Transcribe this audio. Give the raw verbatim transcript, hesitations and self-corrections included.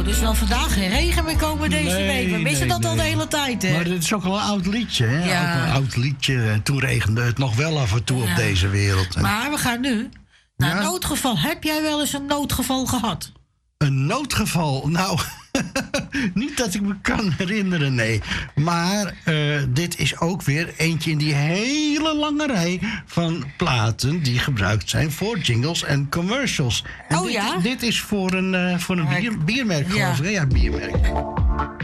dus dan vandaag geen regen meer komen deze Nee, week. We missen nee, dat al de nee. hele tijd, hè? Maar dit is ook al een oud liedje, hè? Ja. Ook een oud liedje. En toen regende het nog wel af en toe Ja. op deze wereld. En Maar we gaan nu naar Ja? noodgeval. Heb jij wel eens een noodgeval gehad? een noodgeval? Nou, niet dat ik me kan herinneren, nee. Maar eh, dit is ook weer eentje in die hele lange rij van platen die gebruikt zijn voor jingles en commercials. En Oh dit, ja? Dit is voor een, eh, voor een Kijk. bier, biermerk, Ja. geloof ik. hè? Ja, biermerk.